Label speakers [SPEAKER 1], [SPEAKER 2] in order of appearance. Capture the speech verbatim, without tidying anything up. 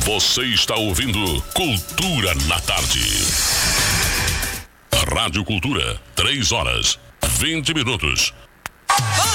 [SPEAKER 1] Você está ouvindo Cultura na Tarde. Rádio Cultura, três horas, vinte minutos.